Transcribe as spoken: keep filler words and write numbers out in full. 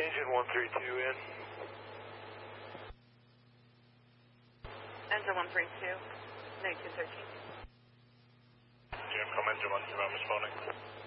Engine one three two in. Engine one three two, nineteen thirteen. Jim, come engine one two, I'm responding.